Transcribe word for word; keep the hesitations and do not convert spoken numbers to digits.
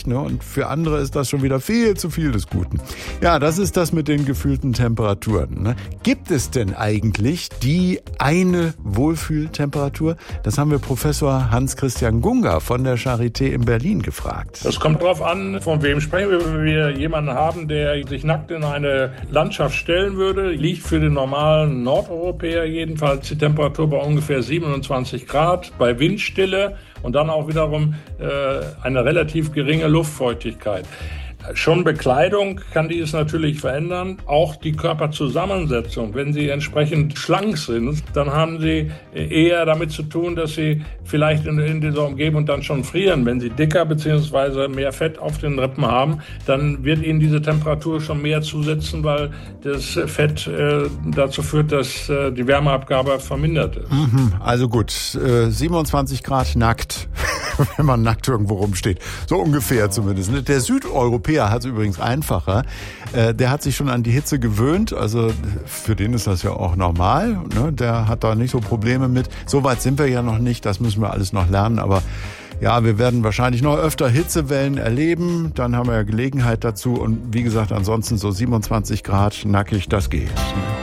wichtig, ne? Und für andere ist das schon wieder viel zu viel des Guten. Ja, das ist das mit den gefühlten Temperaturen, ne? Gibt es denn eigentlich die eine Wohlfühltemperatur? Das haben wir Professor Hans-Christian Gunger von der Charité in Berlin gefragt. Das kommt drauf an, von wem sprechen wir. Wenn wir jemanden haben, der sich nackt in eine Landschaft stellen würde, liegt für den normalen Nordeuropäer jedenfalls die Temperatur bei ungefähr siebenundzwanzig Grad, bei Windstille und dann auch wiederum äh, eine relativ geringe Luftfeuchtigkeit. Schon Bekleidung kann dies natürlich verändern, auch die Körperzusammensetzung. Wenn Sie entsprechend schlank sind, dann haben Sie eher damit zu tun, dass Sie vielleicht in, in dieser Umgebung dann schon frieren. Wenn Sie dicker bzw. mehr Fett auf den Rippen haben, dann wird Ihnen diese Temperatur schon mehr zusetzen, weil das Fett äh, dazu führt, dass äh, die Wärmeabgabe vermindert ist. Mhm, also gut, äh, siebenundzwanzig Grad nackt, wenn man nackt irgendwo rumsteht. So ungefähr zumindest. Der Südeuropäer hat es übrigens einfacher. Äh, der hat sich schon an die Hitze gewöhnt. Also für den ist das ja auch normal. Ne? Der hat da nicht so Probleme mit. So weit sind wir ja noch nicht. Das müssen wir alles noch lernen. Aber ja, wir werden wahrscheinlich noch öfter Hitzewellen erleben. Dann haben wir ja Gelegenheit dazu. Und wie gesagt, ansonsten so siebenundzwanzig Grad nackig, das geht.